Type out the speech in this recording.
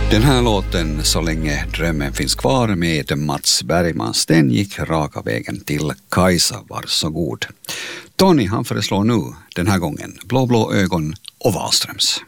Den här låten Så länge drömmen finns kvar med Mats Bergmans, den gick raka vägen till Kajsa, var så god. Tony han föreslår nu den här gången Blå blå ögon och Wahlströms.